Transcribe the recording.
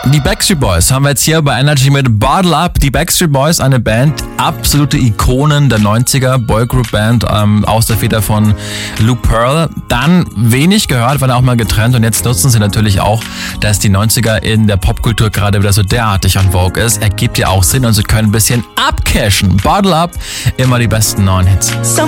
Die Backstreet Boys haben wir jetzt hier bei Energy mit Bottle Up. Die Backstreet Boys, eine Band, absolute Ikonen der 90er, Boygroup-Band aus der Feder von Lou Pearl. Dann wenig gehört, waren auch mal getrennt und jetzt nutzen sie natürlich auch, dass die 90er in der Popkultur gerade wieder so derartig on vogue ist. Ergibt ja auch Sinn und sie können ein bisschen abcashen. Bottle Up, immer die besten neuen Hits.